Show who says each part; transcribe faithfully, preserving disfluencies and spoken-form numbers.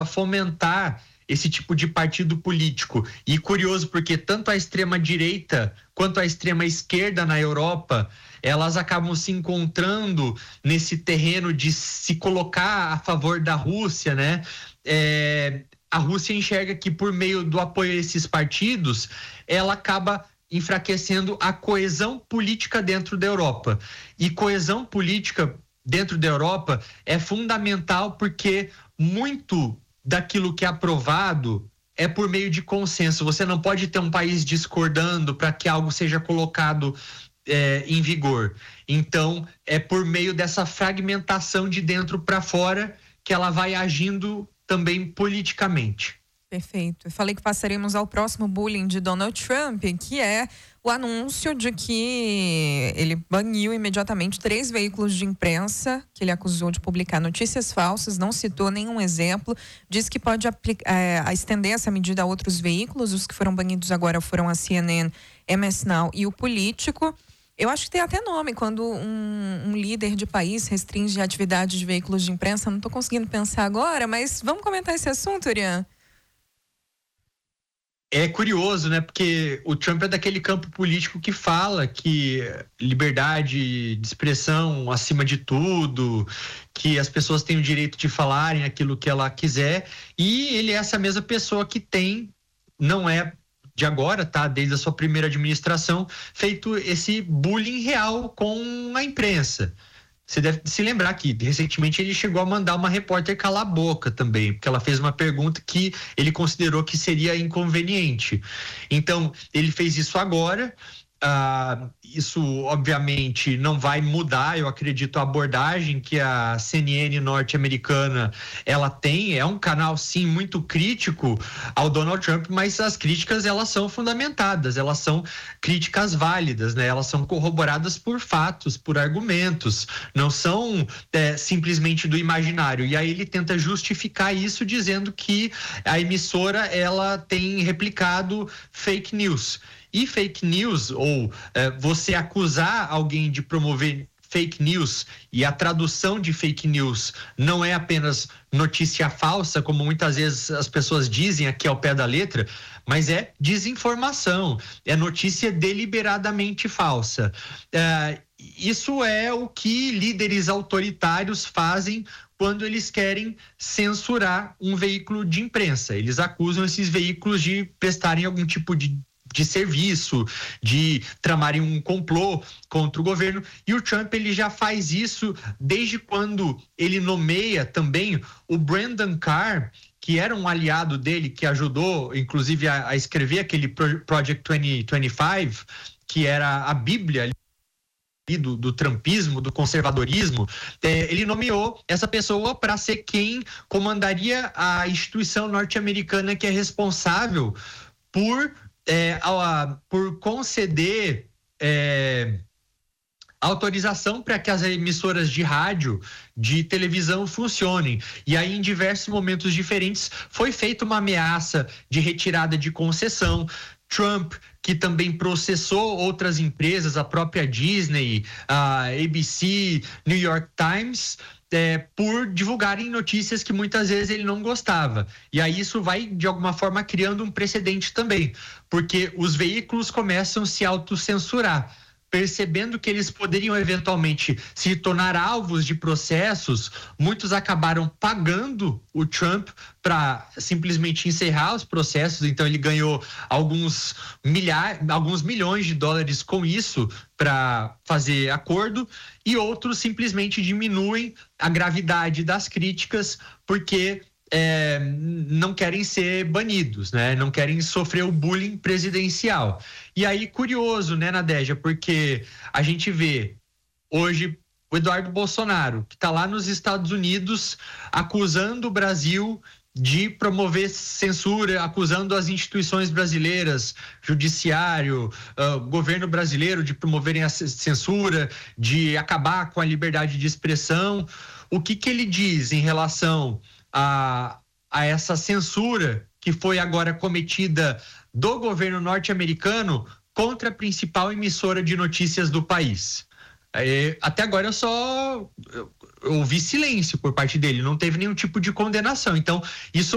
Speaker 1: fomentar esse tipo de partido político. E curioso porque tanto a extrema-direita quanto a extrema-esquerda na Europa, elas acabam se encontrando nesse terreno de se colocar a favor da Rússia, né? É, a Rússia enxerga que por meio do apoio a esses partidos, ela acaba enfraquecendo a coesão política dentro da Europa. E coesão política dentro da Europa é fundamental porque muito daquilo que é aprovado é por meio de consenso. Você não pode ter um país discordando para que algo seja colocado é, em vigor. Então, é por meio dessa fragmentação de dentro para fora que ela vai agindo também politicamente.
Speaker 2: Perfeito. Eu falei que passaremos ao próximo bullying de Donald Trump, que é o anúncio de que ele baniu imediatamente três veículos de imprensa que ele acusou de publicar notícias falsas, não citou nenhum exemplo, disse que pode aplicar, é, estender essa medida a outros veículos. Os que foram banidos agora foram a C N N, M S Now e o Político. Eu acho que tem até nome quando um, um líder de país restringe a atividade de veículos de imprensa. Não estou conseguindo pensar agora, mas vamos comentar esse assunto, Urian?
Speaker 1: É curioso, né? Porque o Trump é daquele campo político que fala que liberdade de expressão acima de tudo, que as pessoas têm o direito de falarem aquilo que ela quiser, e ele é essa mesma pessoa que tem, não é de agora, tá? Desde a sua primeira administração, feito esse bullying real com a imprensa. Você deve se lembrar que recentemente ele chegou a mandar uma repórter calar a boca também, porque ela fez uma pergunta que ele considerou que seria inconveniente. Então, ele fez isso agora. Uh, isso obviamente não vai mudar, eu acredito, a abordagem que a C N N norte-americana ela tem. É um canal sim muito crítico ao Donald Trump, mas as críticas elas são fundamentadas, elas são críticas válidas, né? Elas são corroboradas por fatos, por argumentos, não são é, simplesmente do imaginário. E aí ele tenta justificar isso dizendo que a emissora ela tem replicado fake news. E fake news, ou eh, você acusar alguém de promover fake news, e a tradução de fake news não é apenas notícia falsa, como muitas vezes as pessoas dizem aqui ao pé da letra, mas é desinformação, é notícia deliberadamente falsa. Eh, isso é o que líderes autoritários fazem quando eles querem censurar um veículo de imprensa. Eles acusam esses veículos de prestarem algum tipo de de serviço, de tramarem um complô contra o governo, e o Trump ele já faz isso desde quando ele nomeia também o Brandon Carr, que era um aliado dele, que ajudou inclusive a, a escrever aquele Project dois mil e vinte e cinco, que era a bíblia Do, do trumpismo, do conservadorismo. É, ele nomeou essa pessoa para ser quem comandaria a instituição norte-americana que é responsável por É, a, por conceder é, autorização para que as emissoras de rádio, de televisão funcionem. E aí, em diversos momentos diferentes, foi feita uma ameaça de retirada de concessão. Trump, que também processou outras empresas, a própria Disney, a A B C, New York Times, É, por divulgarem notícias que muitas vezes ele não gostava. E aí isso vai, de alguma forma, criando um precedente também, porque os veículos começam a se autocensurar, percebendo que eles poderiam eventualmente se tornar alvos de processos. Muitos acabaram pagando o Trump para simplesmente encerrar os processos, então ele ganhou alguns milhares, alguns milhões de dólares com isso para fazer acordo, e outros simplesmente diminuem a gravidade das críticas porque é, não querem ser banidos, né? Não querem sofrer o bullying presidencial. E aí, curioso, né, Nadégia, porque a gente vê hoje o Eduardo Bolsonaro, que está lá nos Estados Unidos acusando o Brasil de promover censura, acusando as instituições brasileiras, judiciário, uh, governo brasileiro de promoverem a censura, de acabar com a liberdade de expressão. O que que ele diz em relação a, a essa censura que foi agora cometida do governo norte-americano contra a principal emissora de notícias do país? É, até agora eu só eu ouvi silêncio por parte dele, não teve nenhum tipo de condenação. Então, isso